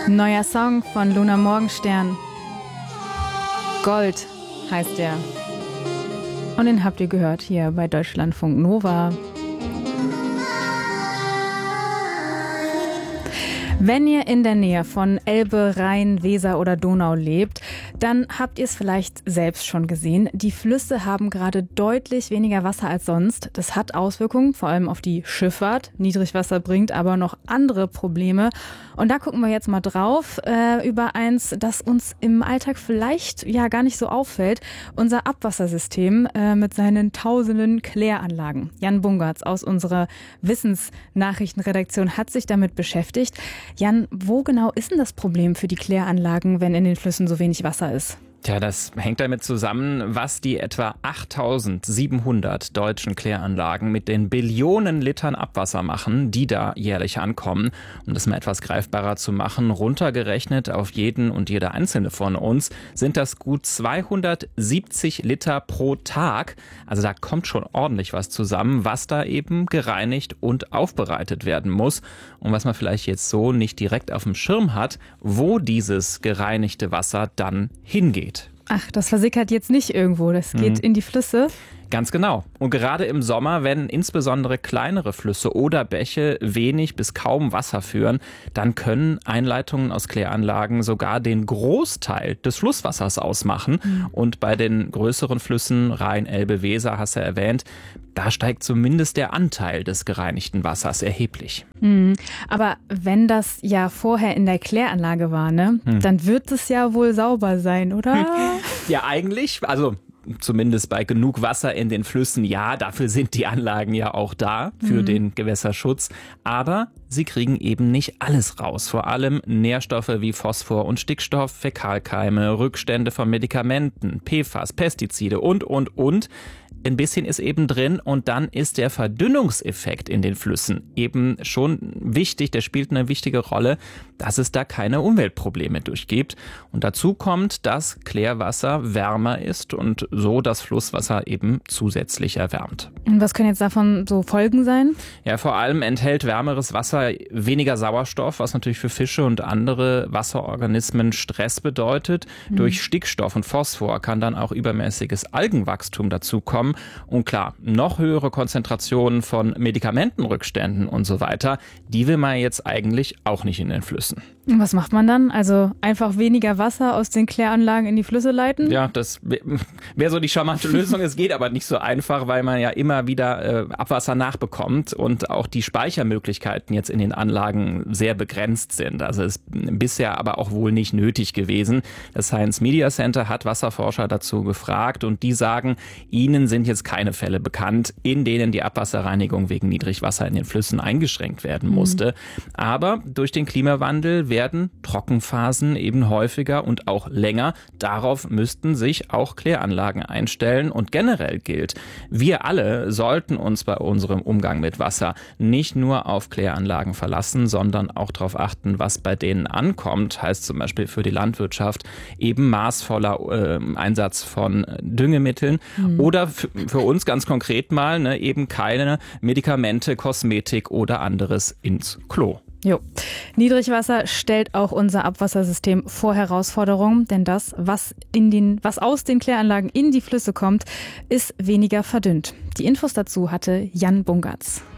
Neuer Song von Luna Morgenstern. Gold heißt der. Und den habt ihr gehört hier bei Deutschlandfunk Nova. Wenn ihr in der Nähe von Elbe, Rhein, Weser oder Donau lebt, dann habt ihr es vielleicht selbst schon gesehen. Die Flüsse haben gerade deutlich weniger Wasser als sonst. Das hat Auswirkungen, vor allem auf die Schifffahrt. Niedrigwasser bringt aber noch andere Probleme. Und da gucken wir jetzt mal drauf, über eins, das uns im Alltag vielleicht ja gar nicht so auffällt. Unser Abwassersystem mit seinen tausenden Kläranlagen. Jan Bungartz aus unserer Wissensnachrichtenredaktion hat sich damit beschäftigt. Jan, wo genau ist denn das Problem für die Kläranlagen, wenn in den Flüssen so wenig Wasser ist? Tja, das hängt damit zusammen, was die etwa 8.700 deutschen Kläranlagen mit den Billionen Litern Abwasser machen, die da jährlich ankommen. Um das mal etwas greifbarer zu machen, runtergerechnet auf jeden und jede einzelne von uns, sind das gut 270 Liter pro Tag. Also da kommt schon ordentlich was zusammen, was da eben gereinigt und aufbereitet werden muss. Und was man vielleicht jetzt so nicht direkt auf dem Schirm hat, wo dieses gereinigte Wasser dann hingeht. Ach, das versickert jetzt nicht irgendwo, das geht in die Flüsse. Ganz genau. Und gerade im Sommer, wenn insbesondere kleinere Flüsse oder Bäche wenig bis kaum Wasser führen, dann können Einleitungen aus Kläranlagen sogar den Großteil des Flusswassers ausmachen. Und bei den größeren Flüssen, Rhein, Elbe, Weser, hast du ja erwähnt, da steigt zumindest der Anteil des gereinigten Wassers erheblich. Aber wenn das ja vorher in der Kläranlage war, ne, dann wird es ja wohl sauber sein, oder? Ja, eigentlich. Also zumindest bei genug Wasser in den Flüssen, ja, dafür sind die Anlagen ja auch da, für den Gewässerschutz. Aber sie kriegen eben nicht alles raus. Vor allem Nährstoffe wie Phosphor und Stickstoff, Fäkalkeime, Rückstände von Medikamenten, PFAS, Pestizide und. Ein bisschen ist eben drin und dann ist der Verdünnungseffekt in den Flüssen eben schon wichtig. Der spielt eine wichtige Rolle, dass es da keine Umweltprobleme durchgibt. Und dazu kommt, dass Klärwasser wärmer ist und so das Flusswasser eben zusätzlich erwärmt. Und was können jetzt davon so Folgen sein? Ja, vor allem enthält wärmeres Wasser weniger Sauerstoff, was natürlich für Fische und andere Wasserorganismen Stress bedeutet. Durch Stickstoff und Phosphor kann dann auch übermäßiges Algenwachstum dazukommen. Und klar, noch höhere Konzentrationen von Medikamentenrückständen und so weiter, die will man jetzt eigentlich auch nicht in den Flüssen. Und was macht man dann? Also einfach weniger Wasser aus den Kläranlagen in die Flüsse leiten? Ja, das wäre so die charmante Lösung. Es geht aber nicht so einfach, weil man ja immer wieder Abwasser nachbekommt und auch die Speichermöglichkeiten jetzt in den Anlagen sehr begrenzt sind. Also es ist bisher aber auch wohl nicht nötig gewesen. Das Science Media Center hat Wasserforscher dazu gefragt und die sagen, ihnen sind jetzt keine Fälle bekannt, in denen die Abwasserreinigung wegen Niedrigwasser in den Flüssen eingeschränkt werden musste. Aber durch den Klimawandel werden Trockenphasen eben häufiger und auch länger. Darauf müssten sich auch Kläranlagen einstellen. Und generell gilt, wir alle sollten uns bei unserem Umgang mit Wasser nicht nur auf Kläranlagen verlassen, sondern auch darauf achten, was bei denen ankommt. Heißt zum Beispiel für die Landwirtschaft eben maßvoller Einsatz von Düngemitteln oder für uns ganz konkret mal eben keine Medikamente, Kosmetik oder anderes ins Klo. Jo. Niedrigwasser stellt auch unser Abwassersystem vor Herausforderungen, denn das, was aus den Kläranlagen in die Flüsse kommt, ist weniger verdünnt. Die Infos dazu hatte Jan Bungartz.